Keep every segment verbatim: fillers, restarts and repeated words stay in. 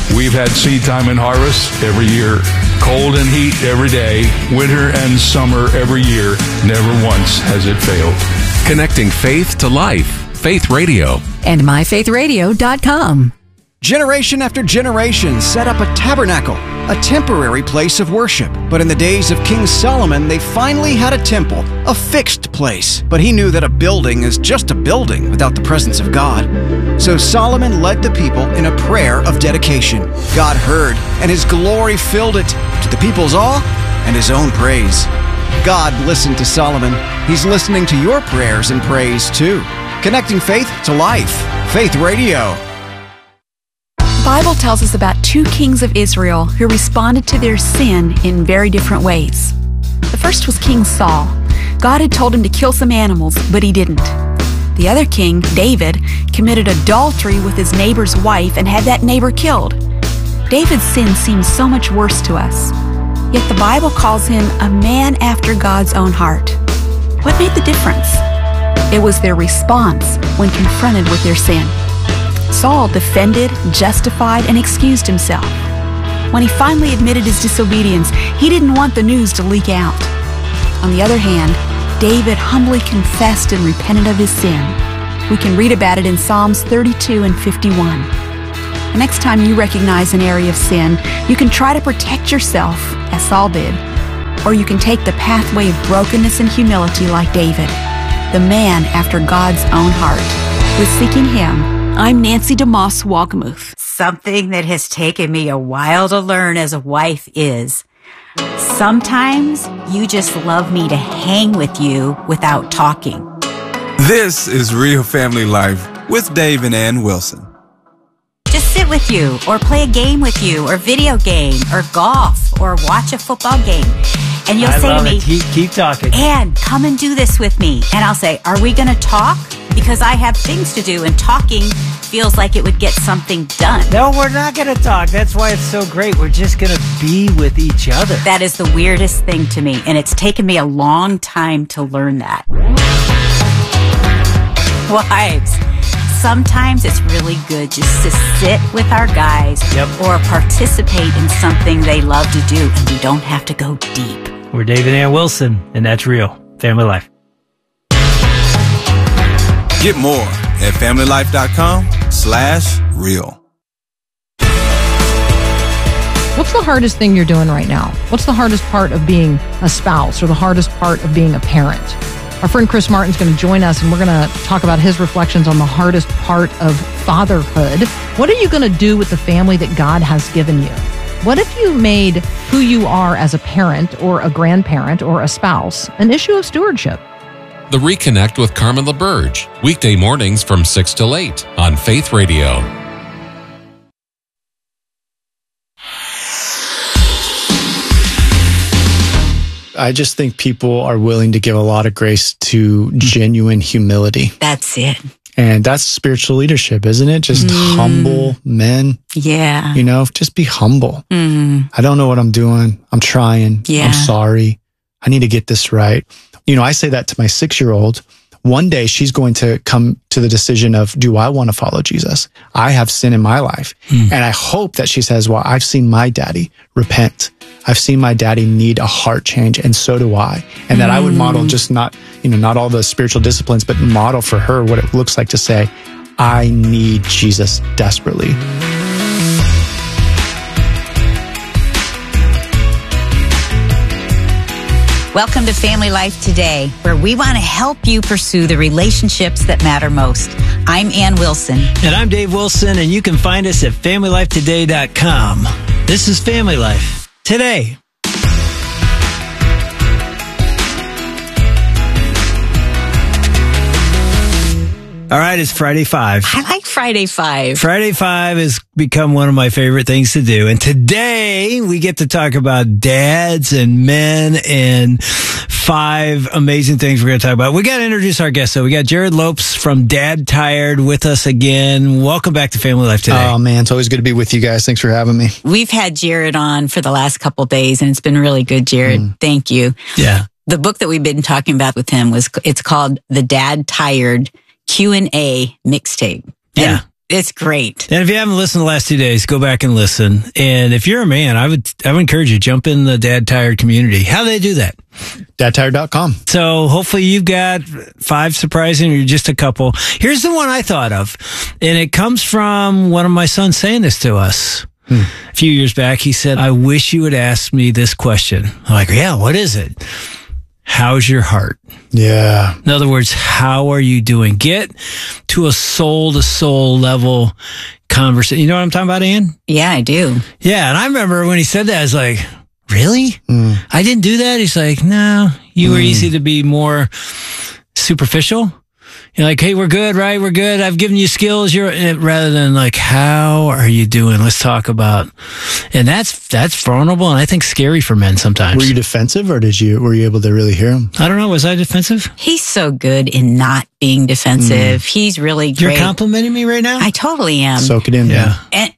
We've had seed time and harvest every year, cold and heat every day, winter and summer every year. Never once has it failed. Connecting faith to life. Faith Radio. And my faith radio dot com. Generation after generation set up a tabernacle, a temporary place of worship. But in the days of King Solomon, they finally had a temple, a fixed place. But he knew that a building is just a building without the presence of God. So Solomon led the people in a prayer of dedication. God heard, and his glory filled it, to the people's awe and his own praise. God listened to Solomon. He's listening to your prayers and praise too. Connecting faith to life. Faith Radio. The Bible tells us about two kings of Israel who responded to their sin in very different ways. The first was King Saul. God had told him to kill some animals, but he didn't. The other king, David, committed adultery with his neighbor's wife and had that neighbor killed. David's sin seems so much worse to us, yet the Bible calls him a man after God's own heart. What made the difference? It was their response when confronted with their sin. Saul defended, justified, and excused himself. When he finally admitted his disobedience, he didn't want the news to leak out. On the other hand, David humbly confessed and repented of his sin. We can read about it in Psalms thirty-two and fifty-one. The next time you recognize an area of sin, you can try to protect yourself, as Saul did, or you can take the pathway of brokenness and humility like David, the man after God's own heart. With Seeking Him, I'm Nancy DeMoss Walgamuth. Something that has taken me a while to learn as a wife is sometimes you just love me to hang with you without talking. This is Real Family Life with Dave and Ann Wilson. Just sit with you or play a game with you or video game or golf or watch a football game. And you'll I say love to me, it. Keep, keep talking. Ann, come and do this with me. And I'll say, are we going to talk? Because I have things to do, and talking feels like it would get something done. No, we're not going to talk. That's why it's so great. We're just going to be with each other. That is the weirdest thing to me, and it's taken me a long time to learn that. Wives, sometimes it's really good just to sit with our guys yep. or participate in something they love to do, and we don't have to go deep. We're Dave and Ann Wilson, and that's Real Family Life. Get more at familylife.com slash real. What's the hardest thing you're doing right now? What's the hardest part of being a spouse or the hardest part of being a parent? Our friend Chris Martin's going to join us, and we're going to talk about his reflections on the hardest part of fatherhood. What are you going to do with the family that God has given you? What if you made who you are as a parent or a grandparent or a spouse an issue of stewardship? The Reconnect with Carmen LaBerge, weekday mornings from six till eight on Faith Radio. I just think people are willing to give a lot of grace to genuine humility. That's it. And that's spiritual leadership, isn't it? Just mm. humble men. Yeah. You know, just be humble. Mm. I don't know what I'm doing. I'm trying. Yeah. I'm sorry. I need to get this right. You know, I say that to my six-year-old. One day she's going to come to the decision of, do I want to follow Jesus? I have sin in my life. Mm. And I hope that she says, well, I've seen my daddy repent. I've seen my daddy need a heart change, and so do I. And that mm. I would model just not, you know, not all the spiritual disciplines, but model for her what it looks like to say, I need Jesus desperately. Welcome to Family Life Today, where we want to help you pursue the relationships that matter most. I'm Ann Wilson. And I'm Dave Wilson, and you can find us at family life today dot com. This is Family Life Today. All right, it's Friday Five. I like Friday Five. Friday Five has become one of my favorite things to do. And today we get to talk about dads and men and five amazing things we're going to talk about. We got to introduce our guests. So we got Jared Lopes from Dad Tired with us again. Welcome back to Family Life Today. Oh, man, it's always good to be with you guys. Thanks for having me. We've had Jared on for the last couple of days, and it's been really good, Jared. Mm. Thank you. Yeah. The book that we've been talking about with him was, it's called The Dad Tired Q and A Mixtape. Yeah. And It's great. And if you haven't listened the last two days, go back and listen. And if you're a man, I would I would encourage you, jump in the Dad Tired community. How do they do that? dad tired dot com. So hopefully you've got five surprising or just a couple. Here's the one I thought of. And it comes from one of my sons saying this to us. Hmm. A few years back, he said, I wish you would ask me this question. I'm like, yeah, what is it? How's your heart? Yeah. In other words, how are you doing? Get to a soul-to-soul level conversation. You know what I'm talking about, Ann? Yeah, I do. Yeah, and I remember when he said that, I was like, really? Mm. I didn't do that? He's like, no, you were mm. easy to be more superficial. You're like, hey, we're good, right? We're good. I've given you skills. You're rather than like, how are you doing? Let's talk about. And that's that's vulnerable and I think scary for men sometimes. Were you defensive or did you were you able to really hear him? I don't know. Was I defensive? He's so good in not being defensive. Mm. He's really great. You're complimenting me right now? I totally am. Soak it in. Yeah. And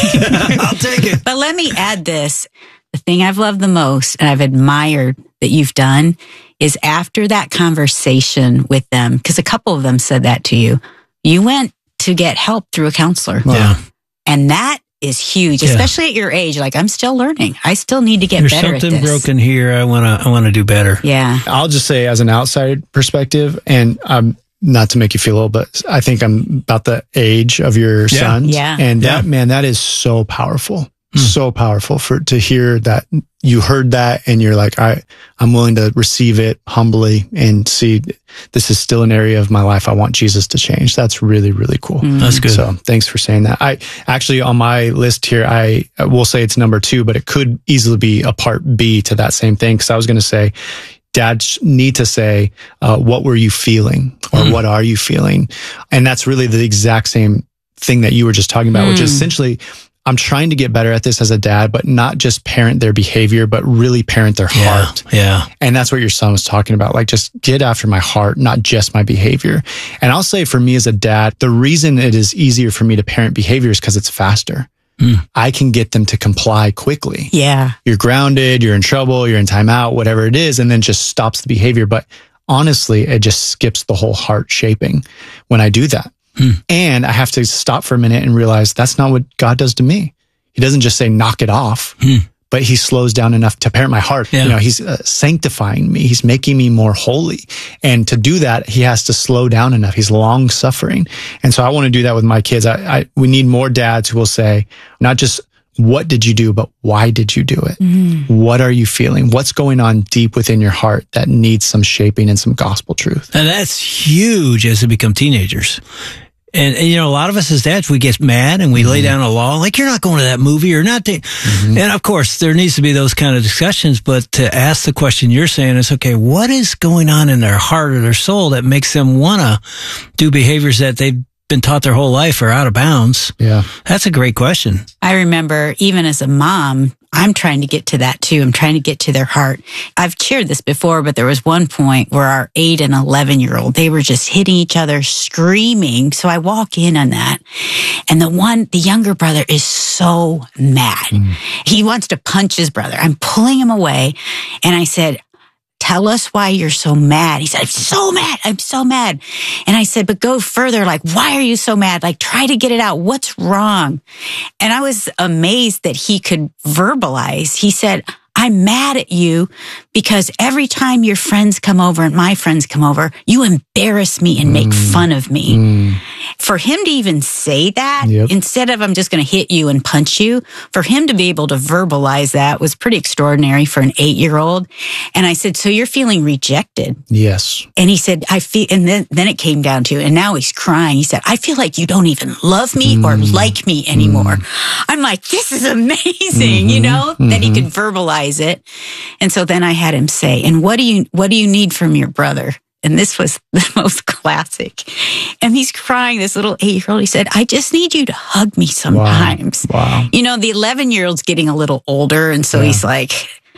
I'll take it. But let me add this. The thing I've loved the most and I've admired that you've done is after that conversation with them, because a couple of them said that to you, you went to get help through a counselor. Yeah. And that is huge, yeah. especially at your age. Like, I'm still learning. I still need to get There's better at this. There's something broken here. I want to I want to do better. Yeah. I'll just say as an outside perspective, and I'm not to make you feel old, but I think I'm about the age of your yeah. son. Yeah. And yeah. that, man, that is so powerful. So powerful for to hear that you heard that and you're like, I, I'm willing to receive it humbly and see this is still an area of my life I want Jesus to change. That's really, really cool. Mm. That's good. So thanks for saying that. I actually on my list here, I will say it's number two, but it could easily be a part B to that same thing. Cause I was going to say, dads need to say, uh, what were you feeling or mm. what are you feeling? And that's really the exact same thing that you were just talking about, mm. which is essentially, I'm trying to get better at this as a dad, but not just parent their behavior, but really parent their yeah, heart. Yeah. And that's what your son was talking about. Like, just get after my heart, not just my behavior. And I'll say for me as a dad, the reason it is easier for me to parent behavior is because it's faster. Mm. I can get them to comply quickly. Yeah. You're grounded, you're in trouble, you're in timeout, whatever it is, and then just stops the behavior. But honestly, it just skips the whole heart shaping when I do that. Hmm. And I have to stop for a minute and realize that's not what God does to me. He doesn't just say, knock it off, hmm. but he slows down enough to parent my heart. Yeah. You know, he's uh, sanctifying me. He's making me more holy. And to do that, he has to slow down enough. He's long suffering. And so I want to do that with my kids. I, I we need more dads who will say, not just, what did you do, but why did you do it? Mm. What are you feeling? What's going on deep within your heart that needs some shaping and some gospel truth? And that's huge as they become teenagers. And, and, you know, a lot of us as dads, we get mad and we mm-hmm. lay down a law, like, you're not going to that movie or not. To, mm-hmm. And of course, there needs to be those kind of discussions. But to ask the question you're saying is, okay, what is going on in their heart or their soul that makes them want to do behaviors that they've been taught their whole life are out of bounds? Yeah. That's a great question. I remember even as a mom, I'm trying to get to that too. I'm trying to get to their heart. I've shared this before, but there was one point where our eight and eleven year old, they were just hitting each other, screaming. So I walk in on that. And the one, the younger brother is so mad. Mm. He wants to punch his brother. I'm pulling him away. And I said, tell us why you're so mad. He said, I'm so mad. I'm so mad. And I said, but go further. Like, why are you so mad? Like, try to get it out. What's wrong? And I was amazed that he could verbalize. He said, I'm mad at you because every time your friends come over and my friends come over, you embarrass me and make mm. fun of me. Mm. For him to even say that, yep. instead of I'm just going to hit you and punch you, for him to be able to verbalize that was pretty extraordinary for an eight-year-old. And I said, so you're feeling rejected? Yes. And he said, I feel, and then, then it came down to, and now he's crying. He said, I feel like you don't even love me mm. or like me anymore. Mm. I'm like, this is amazing, mm-hmm. you know, mm-hmm. that he could verbalize it. And so then I had him say, and what do you, what do you need from your brother? And this was the most classic. And he's crying, this little eight-year-old. He said, I just need you to hug me sometimes. Wow. Wow. You know, the eleven-year-old's getting a little older. And so yeah. he's like,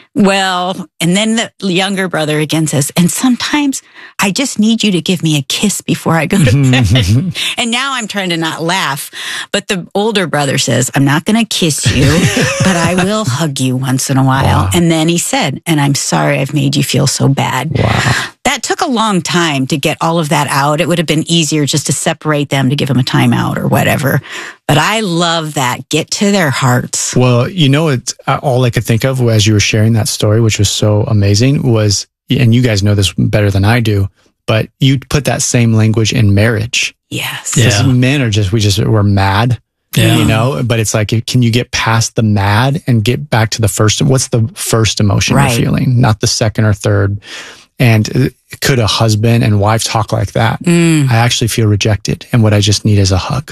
well, and then the younger brother again says, and sometimes I just need you to give me a kiss before I go to bed. And now I'm trying to not laugh. But the older brother says, I'm not going to kiss you, but I will hug you once in a while. Wow. And then he said, and I'm sorry I've made you feel so bad. Wow. That it took a long time to get all of that out. It would have been easier just to separate them, to give them a timeout or whatever. But I love that. Get to their hearts. Well, you know, it's all I could think of as you were sharing that story, which was so amazing, was, and you guys know this better than I do, but you put that same language in marriage. Yes. Because Yeah. men are just, we just, we're mad. Yeah. You know, but it's like, can you get past the mad and get back to the first? What's the first emotion Right. you're feeling, not the second or third? And could a husband and wife talk like that? Mm. I actually feel rejected, and what I just need is a hug.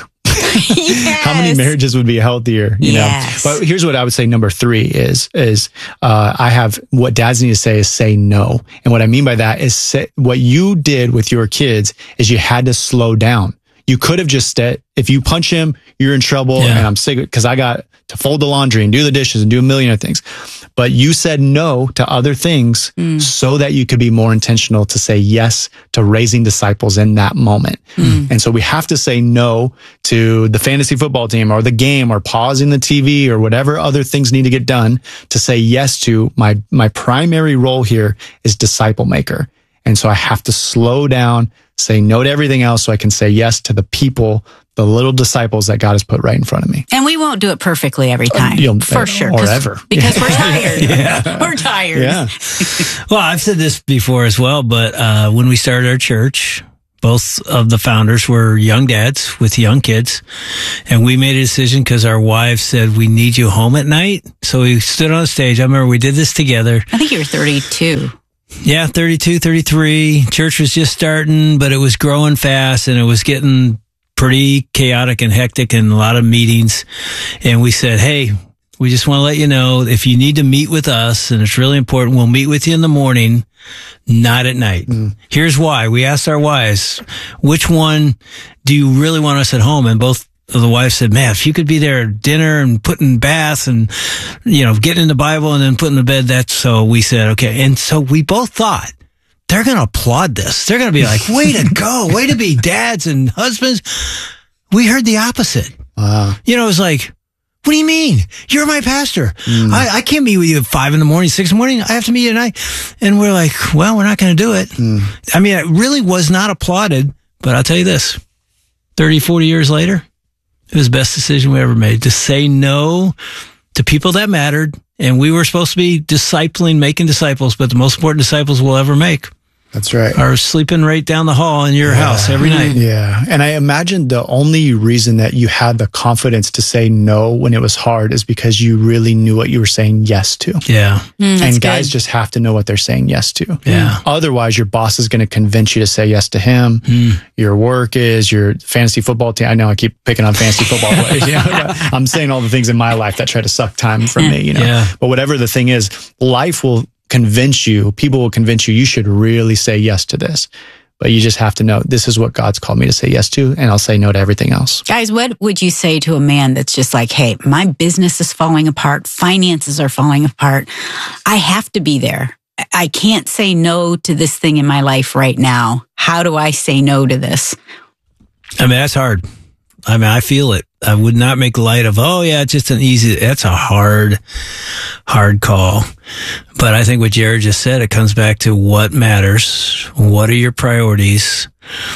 Yes. How many marriages would be healthier? You Yes. know. But here's what I would say. Number three is is uh, I have what dads need to say is say no, and what I mean by that is say, what you did with your kids is you had to slow down. You could have just said, if you punch him, you're in trouble, Yeah. and I'm sick because I got to fold the laundry and do the dishes and do a million of things. But you said no to other things Mm. so that you could be more intentional to say yes to raising disciples in that moment. Mm. And so we have to say no to the fantasy football team or the game or pausing the T V or whatever other things need to get done to say yes to my, my primary role here is disciple maker. And so I have to slow down, say no to everything else so I can say yes to the people, the little disciples that God has put right in front of me. And we won't do it perfectly every time. You'll- for sure. or 'cause- ever. Because we're tired. We're tired. Yeah. Well, I've said this before as well, but uh, when we started our church, both of the founders were young dads with young kids. And we made a decision because our wives said, we need you home at night. So we stood on the stage. I remember we did this together. I think you were thirty-two. Yeah, thirty-two, thirty-three. Church was just starting, but it was growing fast and it was getting pretty chaotic and hectic and a lot of meetings. And we said, hey, we just want to let you know if you need to meet with us, and it's really important, we'll meet with you in the morning, not at night. Mm. Here's why. We asked our wives, which one do you really want us at home? And both of the wives said, man, if you could be there at dinner and putting bath and, you know, getting in the Bible and then putting to bed, that's so we said, okay. And so we both thought, they're going to applaud this. They're going to be like, way to go. Way to be dads and husbands. We heard the opposite. Wow. You know, it was like, what do you mean? You're my pastor. Mm. I, I can't meet with you at five in the morning, six in the morning. I have to meet you at night. And we're like, well, we're not going to do it. Mm. I mean, it really was not applauded, but I'll tell you this, thirty, forty years later, it was the best decision we ever made to say no to people that mattered. And we were supposed to be discipling, making disciples, but the most important disciples we'll ever make That's right. are sleeping right down the hall in your yeah. house every night. Yeah. And I imagine the only reason that you had the confidence to say no when it was hard is because you really knew what you were saying yes to. Yeah. Mm, and guys good. just have to know what they're saying yes to. Yeah. Otherwise, your boss is going to convince you to say yes to him. Mm. Your work is your fantasy football team. I know I keep picking on fantasy football players. You know, I'm saying all the things in my life that try to suck time from me, you know. Yeah. But whatever the thing is, life will convince you, people will convince you, you should really say yes to this. But you just have to know this is what God's called me to say yes to, and I'll say no to everything else. Guys, what would you say to a man that's just like, hey, my business is falling apart, finances are falling apart, I have to be there. I can't say no to this thing in my life right now. How do I say no to this? I mean, that's hard. I mean, I feel it. I would not make light of, oh yeah, it's just an easy, that's a hard, hard call. But I think what Jared just said, it comes back to what matters. What are your priorities?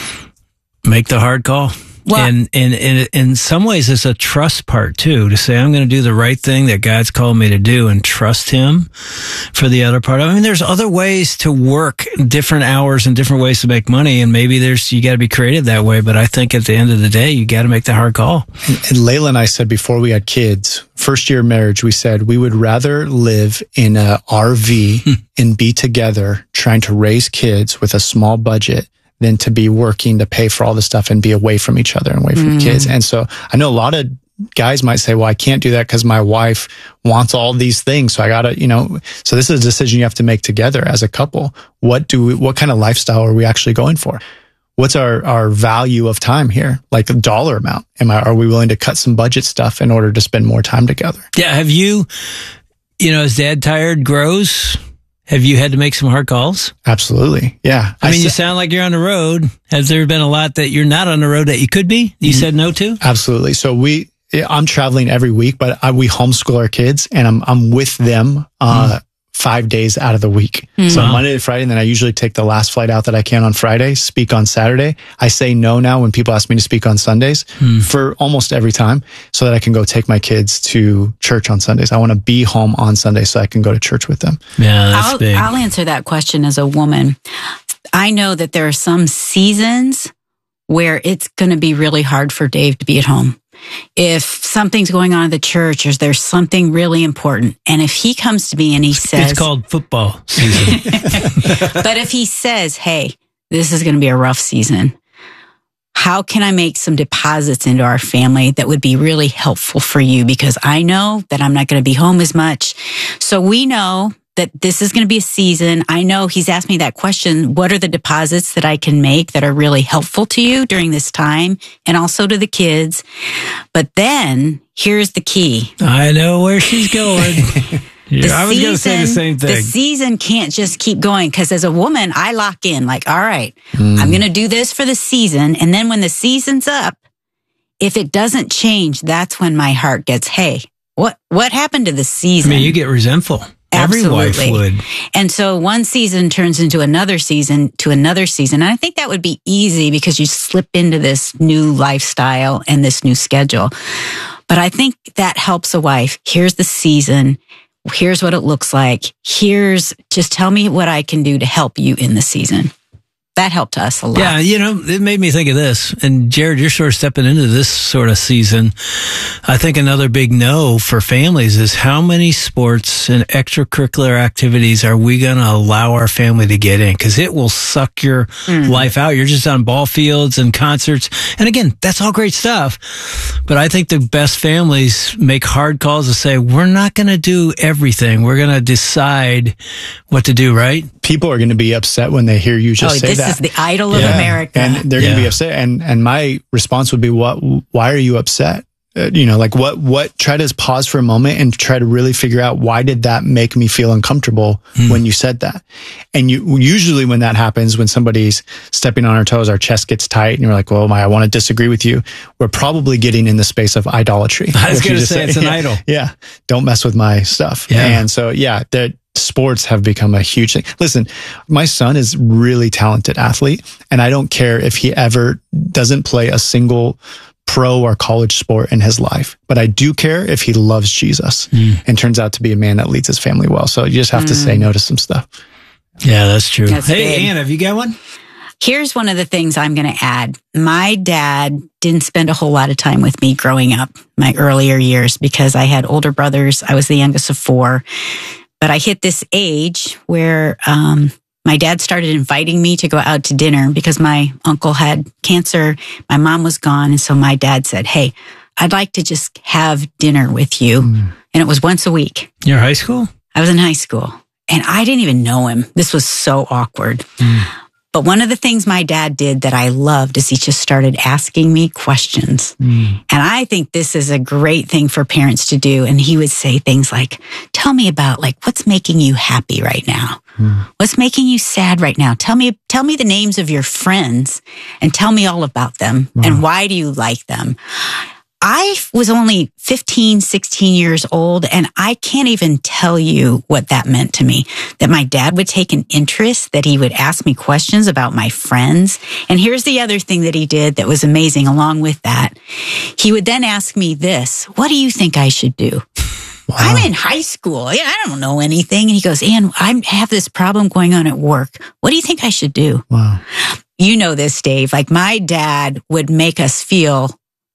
Make the hard call. Well, and, and, and in some ways, it's a trust part too, to say, I'm going to do the right thing that God's called me to do and trust him for the other part. I mean, there's other ways to work different hours and different ways to make money. And maybe there's, you got to be creative that way. But I think at the end of the day, you got to make the hard call. And, and Layla and I said before we had kids, first year of marriage, we said we would rather live in a R V and be together trying to raise kids with a small budget than to be working to pay for all this stuff and be away from each other and away from mm. kids. And so I know a lot of guys might say, well, I can't do that because my wife wants all these things. So I gotta, you know, so this is a decision you have to make together as a couple. What do we, what kind of lifestyle are we actually going for? What's our, our value of time here? Like a dollar amount. Am I, are we willing to cut some budget stuff in order to spend more time together? Yeah. Have you, you know, as dad tired grows, have you had to make some hard calls? Absolutely. Yeah. I, I mean, sa- you sound like you're on the road. Has there been a lot that you're not on the road that you could be? You mm-hmm. said no to? Absolutely. So we, I'm traveling every week, but I, we homeschool our kids and I'm, I'm with them, uh, mm. five days out of the week. Mm-hmm. So Monday to Friday, and then I usually take the last flight out that I can on Friday, speak on Saturday. I say no now when people ask me to speak on Sundays mm. for almost every time so that I can go take my kids to church on Sundays. I want to be home on Sunday so I can go to church with them. Yeah, that's I'll, big. I'll answer that question as a woman. I know that there are some seasons where it's going to be really hard for Dave to be at home. If something's going on at the church or there's something really important, and if he comes to me and he says... It's called football season. But if he says, hey, this is going to be a rough season, how can I make some deposits into our family that would be really helpful for you? Because I know that I'm not going to be home as much. So we know that this is going to be a season. I know he's asked me that question. What are the deposits that I can make that are really helpful to you during this time and also to the kids? But then here's the key. I know where she's going. Yeah, I was going to say the same thing. The season can't just keep going because as a woman, I lock in like, all right, mm. I'm going to do this for the season. And then when the season's up, if it doesn't change, that's when my heart gets, hey, what, what happened to the season? I mean, you get resentful. Absolutely. Every wife would. And so one season turns into another season to another season. And I think that would be easy because you slip into this new lifestyle and this new schedule. But I think that helps a wife. Here's the season. Here's what it looks like. Here's just tell me what I can do to help you in the season. That helped us a lot. Yeah, you know, it made me think of this. And Jared, you're sort of stepping into this sort of season. I think another big no for families is how many sports and extracurricular activities are we going to allow our family to get in? Because it will suck your mm. life out. You're just on ball fields and concerts. And again, that's all great stuff. But I think the best families make hard calls to say, we're not going to do everything. We're going to decide what to do, right? People are going to be upset when they hear you just oh, say this that. This is the idol of yeah. America. And they're going to yeah. be upset. And, and my response would be, what, why are you upset? Uh, you know, like what, what, try to pause for a moment and try to really figure out why did that make me feel uncomfortable hmm. when you said that? And you, usually when that happens, when somebody's stepping on our toes, our chest gets tight and you're like, well, my, I want to disagree with you. We're probably getting in the space of idolatry. I was going to say, say it's an yeah, idol. Yeah. Don't mess with my stuff. Yeah. And so, yeah, that, sports have become a huge thing. Listen, my son is really talented athlete, and I don't care if he ever doesn't play a single pro or college sport in his life, but I do care if he loves Jesus mm. and turns out to be a man that leads his family well. So you just have mm. to say no to some stuff. Yeah, that's true. That's hey, big. Ann, have you got one? Here's one of the things I'm going to add. My dad didn't spend a whole lot of time with me growing up, my earlier years, because I had older brothers. I was the youngest of four. But I hit this age where um, my dad started inviting me to go out to dinner because my uncle had cancer. My mom was gone. And so my dad said, hey, I'd like to just have dinner with you. Mm. And it was once a week. You're high school? I was in high school. And I didn't even know him. This was so awkward. Mm. But one of the things my dad did that I loved is he just started asking me questions. Mm. And I think this is a great thing for parents to do. And he would say things like, tell me about like, what's making you happy right now? Mm. What's making you sad right now? Tell me, tell me the names of your friends and tell me all about them. Wow. And why do you like them? I was only fifteen, sixteen years old, and I can't even tell you what that meant to me, that my dad would take an interest, that he would ask me questions about my friends. And here's the other thing that he did that was amazing along with that. He would then ask me this, what do you think I should do? Wow. I'm in high school. I don't know anything. And he goes, Ann, I have this problem going on at work. What do you think I should do? Wow. You know this, Dave. Like my dad would make us feel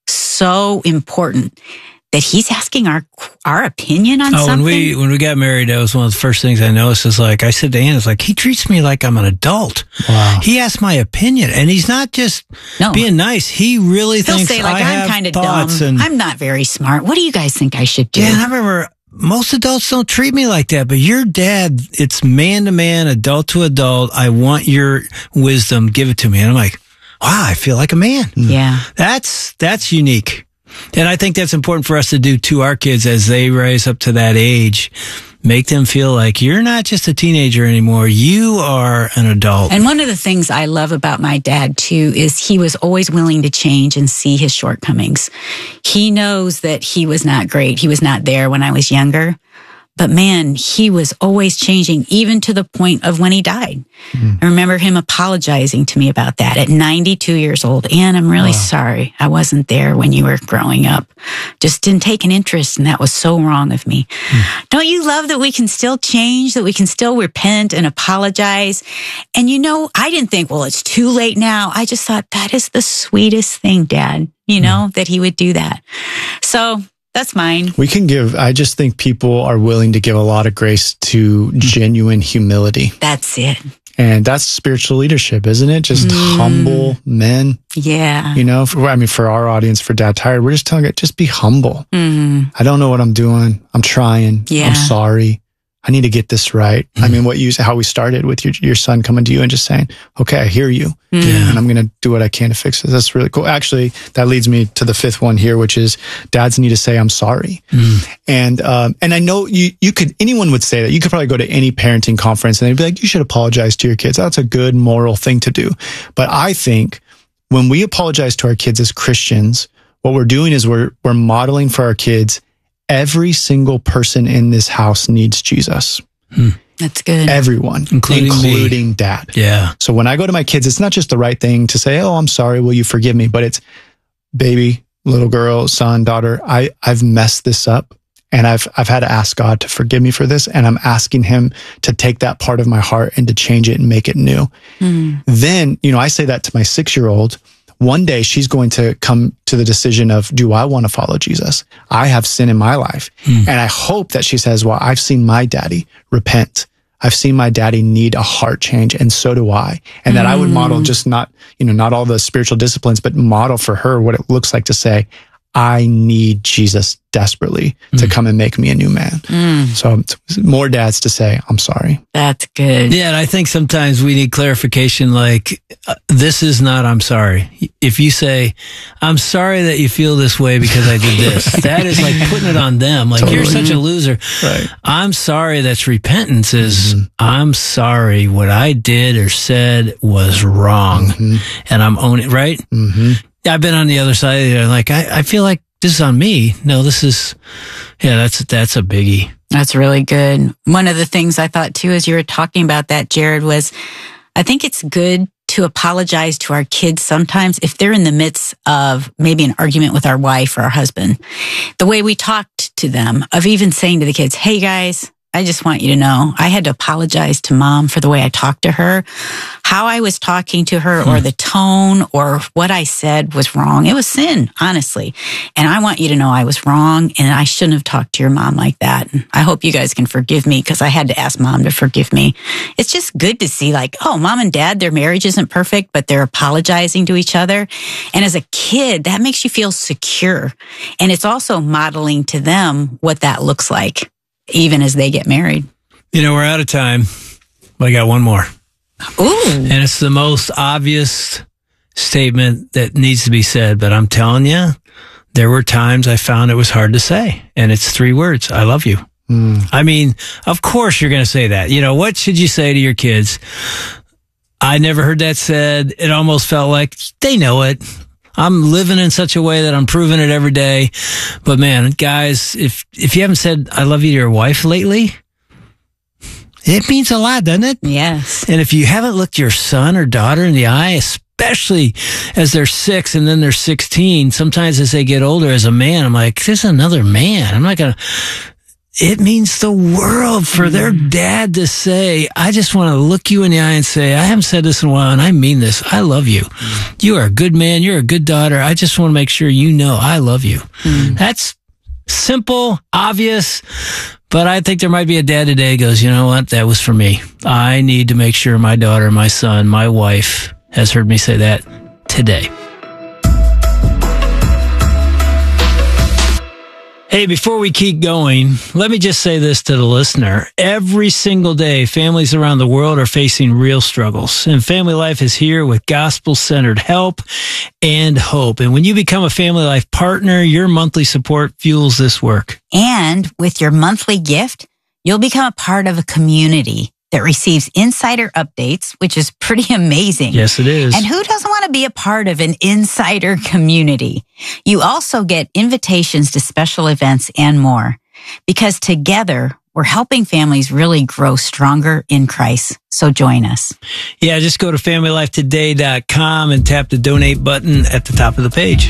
so important that he's asking our our opinion on oh, something. When we when we got married, that was one of the first things I noticed. Is like I said to Ann, it's like he treats me like I'm an adult. Wow. He asks my opinion, and he's not just no. being nice. He really He'll thinks say like I I'm kind of dumb. And, I'm not very smart. What do you guys think I should do? Yeah, and I remember most adults don't treat me like that, but your dad, it's man to man, adult to adult. I want your wisdom. Give it to me, and I'm like, wow, I feel like a man. Yeah. That's, that's unique. And I think that's important for us to do to our kids as they rise up to that age. Make them feel like you're not just a teenager anymore. You are an adult. And one of the things I love about my dad too is he was always willing to change and see his shortcomings. He knows that he was not great. He was not there when I was younger. But man, he was always changing, even to the point of when he died. Mm. I remember him apologizing to me about that at ninety-two years old. And I'm really Wow. sorry. I wasn't there when you were growing up. Just didn't take an interest, and that was so wrong of me. Mm. Don't you love that we can still change, that we can still repent and apologize? And you know, I didn't think, well, it's too late now. I just thought that is the sweetest thing, Dad, you know, mm. that he would do that. So that's mine. We can give, I just think people are willing to give a lot of grace to genuine humility. That's it. And that's spiritual leadership, isn't it? Just mm. humble men. Yeah. You know, for, I mean, for our audience, for Dad Tired, we're just telling it, just be humble. Mm. I don't know what I'm doing. I'm trying. Yeah. I'm sorry. I need to get this right. Mm. I mean, what you, how we started with your, your son coming to you and just saying, okay, I hear you. Mm. And I'm going to do what I can to fix this. That's really cool. Actually, that leads me to the fifth one here, which is dads need to say, I'm sorry. Mm. And, um, and I know you, you could, anyone would say that. You could probably go to any parenting conference and they'd be like, you should apologize to your kids. That's a good moral thing to do. But I think when we apologize to our kids as Christians, what we're doing is we're, we're modeling for our kids, every single person in this house needs Jesus. Hmm. That's good. Everyone, including, including Dad. Yeah. So when I go to my kids, it's not just the right thing to say, oh, I'm sorry, will you forgive me? But it's, baby, little girl, son, daughter, I, I've messed this up. And I've, I've had to ask God to forgive me for this. And I'm asking him to take that part of my heart and to change it and make it new. Hmm. Then, you know, I say that to my six-year-old. One day she's going to come to the decision of, do I want to follow Jesus? I have sin in my life. Mm. And I hope that she says, well, I've seen my daddy repent. I've seen my daddy need a heart change, and so do I. And mm. that I would model just not, you know, not all the spiritual disciplines, but model for her what it looks like to say, I need Jesus desperately mm. to come and make me a new man. Mm. So more dads to say, I'm sorry. That's good. Yeah, and I think sometimes we need clarification like, uh, this is not I'm sorry. If you say, I'm sorry that you feel this way because I did this, that is like putting it on them. Like, totally. You're such a loser. Right. I'm sorry, that's repentance is, mm-hmm. I'm sorry what I did or said was wrong. Mm-hmm. And I'm owning it, right? Mm-hmm. Yeah, I've been on the other side of it. Like, I, I feel like this is on me. No, this is, yeah, that's, that's a biggie. That's really good. One of the things I thought too, as you were talking about that, Jared, was I think it's good to apologize to our kids sometimes if they're in the midst of maybe an argument with our wife or our husband. The way we talked to them, of even saying to the kids, hey guys, I just want you to know, I had to apologize to Mom for the way I talked to her. How I was talking to her hmm. or the tone or what I said was wrong. It was sin, honestly. And I want you to know I was wrong and I shouldn't have talked to your mom like that. And I hope you guys can forgive me because I had to ask Mom to forgive me. It's just good to see like, oh, Mom and Dad, their marriage isn't perfect, but they're apologizing to each other. And as a kid, that makes you feel secure. And it's also modeling to them what that looks like, even as they get married. You know, we're out of time, but I got one more. Ooh. And it's the most obvious statement that needs to be said, but I'm telling you, there were times I found it was hard to say. And it's three words. I love you. Mm. I mean, of course you're going to say that. You know, what should you say to your kids? I never heard that said. It almost felt like they know it. I'm living in such a way that I'm proving it every day. But man, guys, if, if you haven't said I love you to your wife lately, it means a lot, doesn't it? Yes. And if you haven't looked your son or daughter in the eye, especially as they're six and then they're sixteen, sometimes as they get older as a man, I'm like, this is another man. I'm not going to, it means the world for their dad to say, I just want to look you in the eye and say, I haven't said this in a while and I mean this. I love you. Mm. You are a good man. You're a good daughter. I just want to make sure you know I love you. Mm. That's simple, obvious, but I think there might be a dad today who goes, you know what? That was for me. I need to make sure my daughter, my son, my wife has heard me say that today. Hey, before we keep going, let me just say this to the listener. Every single day, families around the world are facing real struggles, and Family Life is here with gospel-centered help and hope. And when you become a Family Life partner, your monthly support fuels this work. And with your monthly gift, you'll become a part of a community that receives insider updates, which is pretty amazing. Yes, it is. And who doesn't want to be a part of an insider community? You also get invitations to special events and more. Because together, We're helping families really grow stronger in Christ. So join us. Yeah, just go to family life today dot com and tap the donate button at the top of the page.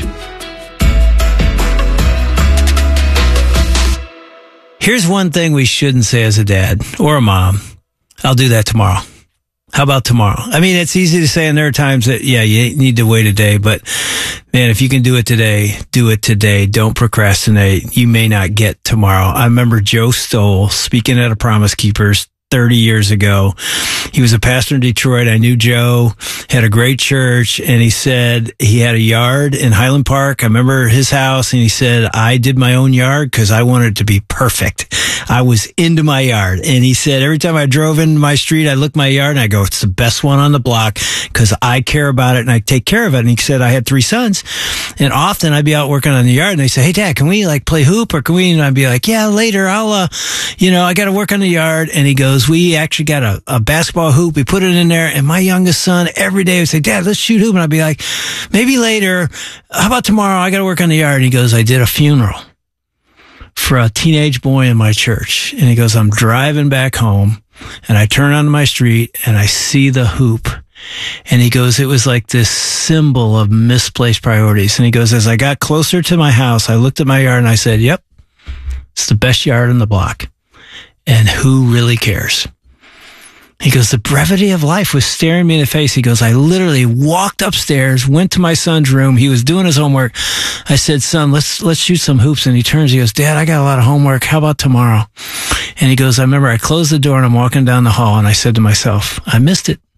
Here's one thing we shouldn't say as a dad or a mom. I'll do that tomorrow. How about tomorrow? I mean, it's easy to say, and there are times that, yeah, you need to wait a day, but man, if you can do it today, do it today. Don't procrastinate. You may not get tomorrow. I remember Joe Stoll speaking at a Promise Keepers thirty years ago. He was a pastor in Detroit. I knew Joe, had a great church, and he said he had a yard in Highland Park. I remember his house, and he said, I did my own yard because I wanted it to be perfect. I was into my yard. And he said, every time I drove into my street, I looked at my yard and I go, it's the best one on the block because I care about it and I take care of it. And he said, I had three sons, and often I'd be out working on the yard and they say, hey, Dad, can we like play hoop or can we? And I'd be like, yeah, later. I'll, uh, you know, I got to work on the yard. And he goes, we actually got a, a basketball hoop. We put it in there. And my youngest son every day would say, Dad, let's shoot hoop. And I'd be like, maybe later. How about tomorrow? I got to work on the yard. And he goes, I did a funeral for a teenage boy in my church. And he goes, I'm driving back home and I turn onto my street and I see the hoop. And he goes, it was like this symbol of misplaced priorities. And he goes, as I got closer to my house, I looked at my yard and I said, yep, it's the best yard in the block. And who really cares? He goes, the brevity of life was staring me in the face. He goes, I literally walked upstairs, went to my son's room. He was doing his homework. I said, son, let's, let's shoot some hoops. And he turns, he goes, Dad, I got a lot of homework. How about tomorrow? And he goes, I remember I closed the door and I'm walking down the hall and I said to myself, I missed it.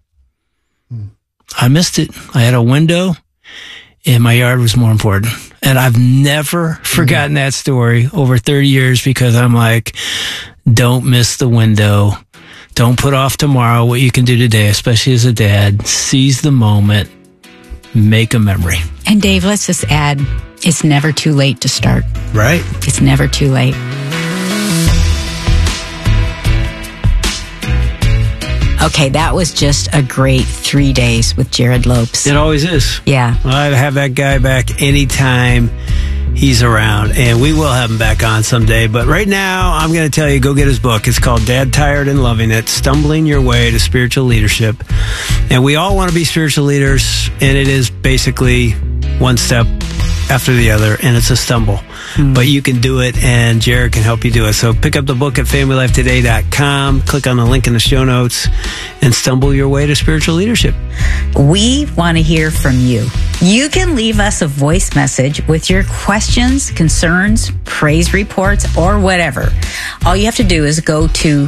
I missed it. I had a window and my yard was more important. And I've never forgotten that story over thirty years because I'm like, don't miss the window. Don't put off tomorrow what you can do today, especially as a dad. Seize the moment. Make a memory. And Dave, let's just add, it's never too late to start. Right. It's never too late. Okay, that was just a great three days with Jared Lopes. It always is. Yeah. I'd have that guy back anytime he's around, and we will have him back on someday. But right now, I'm going to tell you, go get his book. It's called Dad, Tired, and Loving It, Stumbling Your Way to Spiritual Leadership. And we all want to be spiritual leaders, and it is basically one step after the other, and it's a stumble. Mm. But you can do it, and Jared can help you do it. So pick up the book at family life today dot com, click on the link in the show notes, and stumble your way to spiritual leadership. We want to hear from you. You can leave us a voice message with your questions, concerns, praise reports, or whatever. All you have to do is go to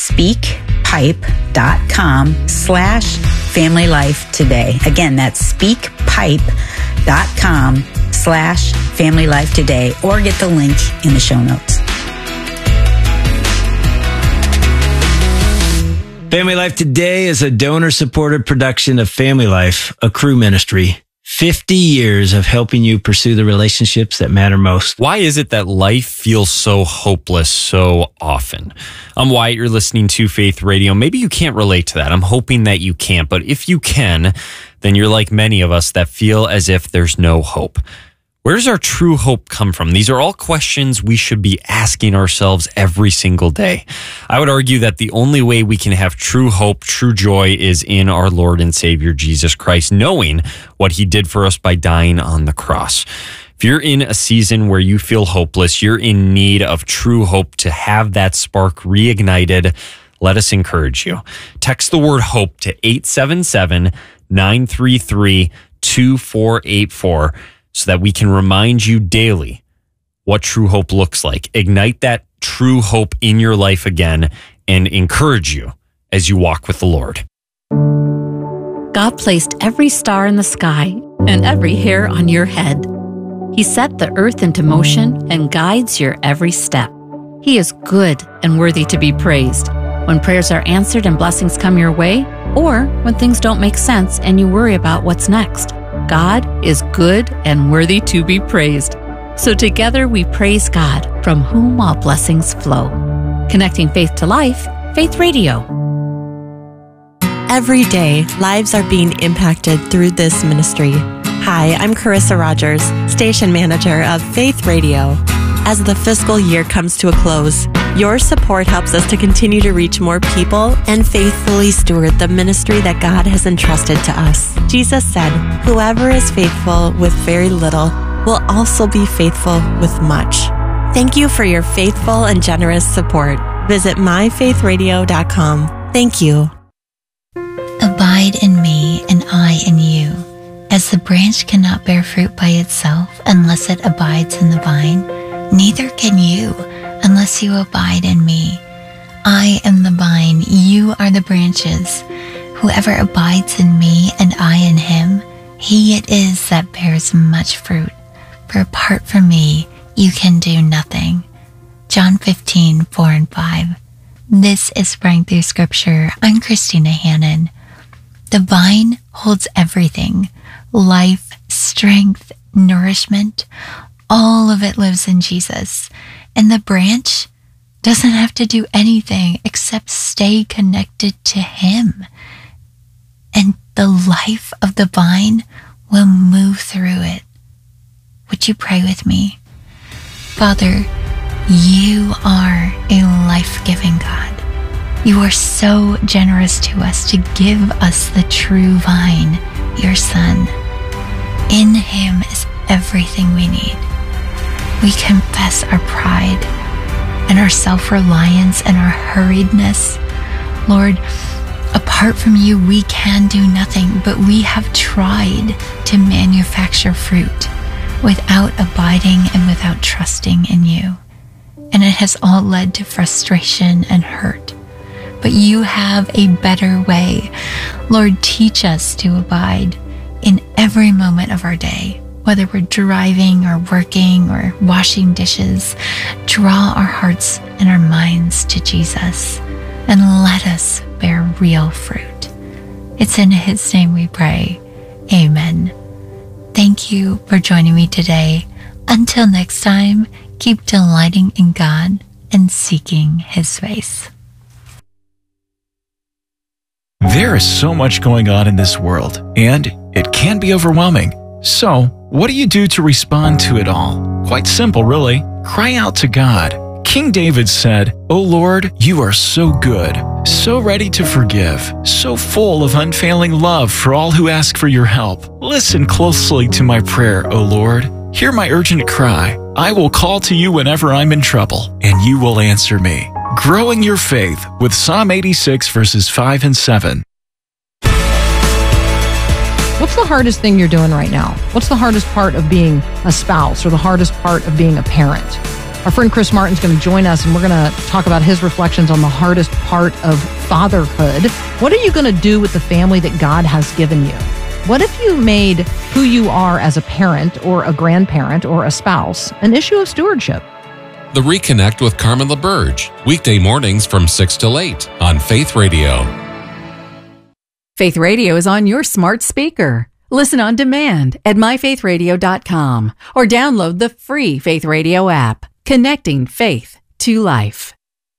speakpipe.com slash family life today. Again, that's speakpipe.com slash family life today, or get the link in the show notes. Family Life Today is a donor-supported production of Family Life, a crew ministry. fifty years of helping you pursue the relationships that matter most. Why is it that life feels so hopeless so often? I'm Wyatt, you're listening to Faith Radio. Maybe you can't relate to that. I'm hoping that you can't, but if you can, then you're like many of us that feel as if there's no hope. Where does our true hope come from? These are all questions we should be asking ourselves every single day. I would argue that the only way we can have true hope, true joy is in our Lord and Savior, Jesus Christ, knowing what he did for us by dying on the cross. If you're in a season where you feel hopeless, you're in need of true hope to have that spark reignited, let us encourage you. Text the word HOPE to eight seven seven, nine three three, two four eight four. So that we can remind you daily what true hope looks like. Ignite that true hope in your life again and encourage you as you walk with the Lord. God placed every star in the sky and every hair on your head. He set the earth into motion and guides your every step. He is good and worthy to be praised. When prayers are answered and blessings come your way, or when things don't make sense and you worry about what's next. God is good and worthy to be praised. So together we praise God, from whom all blessings flow. Connecting faith to life, Faith Radio. Every day, lives are being impacted through this ministry. Hi, I'm Carissa Rogers, station manager of Faith Radio. as the fiscal year comes to a close. Your support helps us to continue to reach more people and faithfully steward the ministry that God has entrusted to us. Jesus said, "Whoever is faithful with very little will also be faithful with much." Thank you for your faithful and generous support. Visit my faith radio dot com. Thank you. Abide in me and I in you. As the branch cannot bear fruit by itself unless it abides in the vine, neither can you unless you abide in me. I am the vine, you are the branches. Whoever abides in me and I in him, he it is that bears much fruit. For apart from me, you can do nothing. John fifteen, four and five. This is Sprang Through Scripture. I'm Christina Hannon. The vine holds everything. Life, strength, nourishment, all of it lives in Jesus. And the branch doesn't have to do anything except stay connected to him. And the life of the vine will move through it. Would you pray with me? Father, you are a life-giving God. You are so generous to us to give us the true vine, your Son. In him is everything we need. We confess our pride and our self-reliance and our hurriedness. Lord, apart from you, we can do nothing, but we have tried to manufacture fruit without abiding and without trusting in you. And it has all led to frustration and hurt. But you have a better way. Lord, teach us to abide in every moment of our day, whether we're driving or working or washing dishes. Draw our hearts and our minds to Jesus and let us bear real fruit. It's in his name we pray. Amen. Thank you for joining me today. Until next time, keep delighting in God and seeking his face. There is so much going on in this world, and it can be overwhelming. So, what do you do to respond to it all? Quite simple, really. Cry out to God. King David said, "O Lord, you are so good, so ready to forgive, so full of unfailing love for all who ask for your help. Listen closely to my prayer, O Lord. Hear my urgent cry. I will call to you whenever I'm in trouble, and you will answer me." Growing your faith with Psalm eighty-six verses five and seven. What's the hardest thing you're doing right now? What's the hardest part of being a spouse or the hardest part of being a parent? Our friend Chris Martin's going to join us, and we're going to talk about his reflections on the hardest part of fatherhood. What are you going to do with the family that God has given you? What if you made who you are as a parent or a grandparent or a spouse an issue of stewardship? The Reconnect with Carmen LaBerge, weekday mornings from six till eight on Faith Radio. Faith Radio is on your smart speaker. Listen on demand at my faith radio dot com or download the free Faith Radio app, connecting faith to life.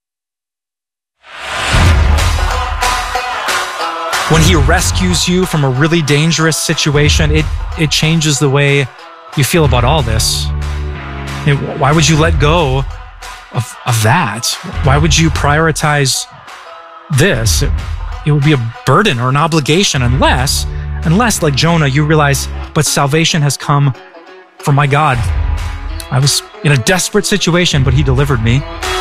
When he rescues you from a really dangerous situation, it, it changes the way you feel about all this. You know, why would you let go of, of that? Why would you prioritize this? It, it would be a burden or an obligation unless, unless, like Jonah, you realize, but salvation has come from my God. I was in a desperate situation, but he delivered me.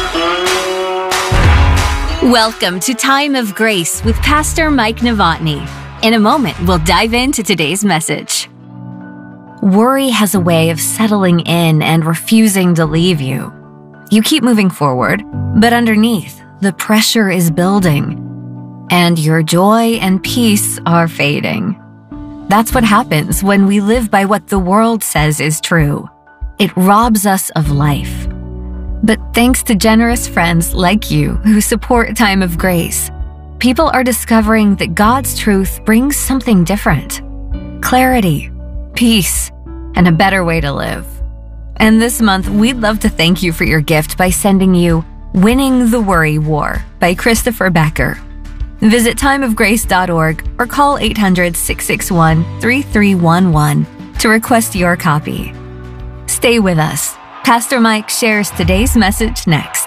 Welcome to Time of Grace with Pastor Mike Novotny. In a moment, we'll dive into today's message. Worry has a way of settling in and refusing to leave you. You keep moving forward, but underneath, the pressure is building, and your joy and peace are fading. That's what happens when we live by what the world says is true. It robs us of life. But thanks to generous friends like you who support Time of Grace, people are discovering that God's truth brings something different. Clarity, peace, and a better way to live. And this month, we'd love to thank you for your gift by sending you Winning the Worry War by Christopher Becker. Visit time of grace dot org or call eight hundred, six six one, three three one one to request your copy. Stay with us Pastor Mike shares today's message next.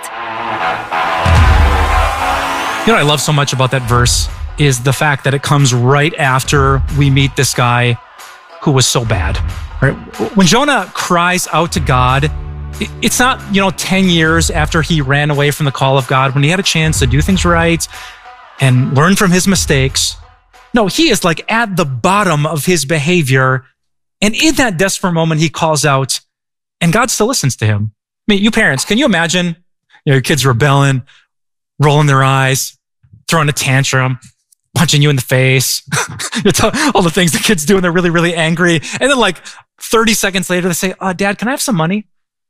You know what I love so much about that verse is the fact that it comes right after we meet this guy who was so bad. Right? When Jonah cries out to God, it's not, you know, ten years after he ran away from the call of God, when he had a chance to do things right and learn from his mistakes. No, he is like at the bottom of his behavior. And in that desperate moment, he calls out, and God still listens to him. I mean, you parents, can you imagine, you know, your kids rebelling, rolling their eyes, throwing a tantrum, punching you in the face, all the things the kids do when they're really, really angry. And then like thirty seconds later, they say, uh, Dad, can I have some money?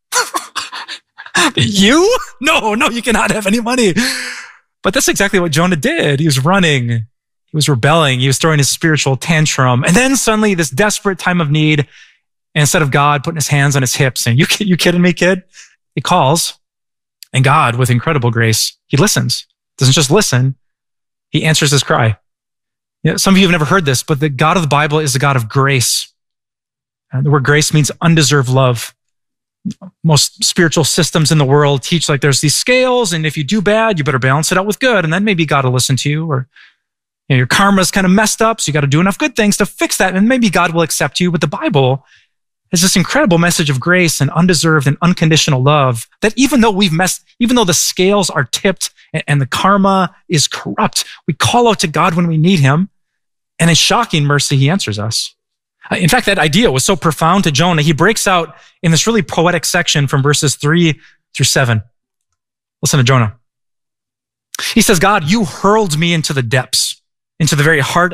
You? No, no, you cannot have any money. But that's exactly what Jonah did. He was running. He was rebelling. He was throwing his spiritual tantrum. And then suddenly this desperate time of need, and instead of God putting his hands on his hips and you, you kidding me, kid? He calls, and God, with incredible grace, he listens. Doesn't just listen. He answers his cry. You know, some of you have never heard this, but the God of the Bible is the God of grace. And the word grace means undeserved love. Most spiritual systems in the world teach like there's these scales, and if you do bad, you better balance it out with good, and then maybe God will listen to you. Or you know, your karma's kind of messed up, so you got to do enough good things to fix that, and maybe God will accept you. But the Bible is this incredible message of grace and undeserved and unconditional love that even though we've messed, even though the scales are tipped and, and the karma is corrupt, we call out to God when we need him, and in shocking mercy, he answers us. In fact, that idea was so profound to Jonah, he breaks out in this really poetic section from verses three through seven. Listen to Jonah. He says, God, you hurled me into the depths, into the very heart